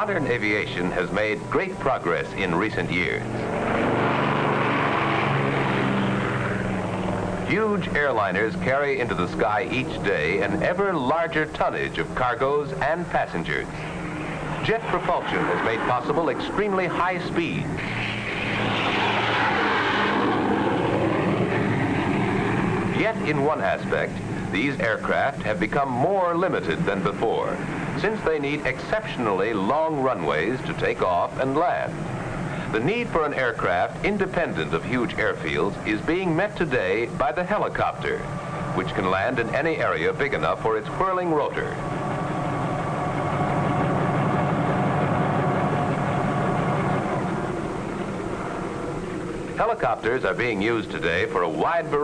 Modern aviation has made great progress in recent years. Huge airliners carry into the sky each day an ever larger tonnage of cargoes and passengers. Jet propulsion has made possible extremely high speeds. Yet in one aspect, these aircraft have become more limited than before, since they need exceptionally long runways to take off and land. The need for an aircraft independent of huge airfields is being met today by the helicopter, which can land in any area big enough for its whirling rotor. Helicopters are being used today for a wide variety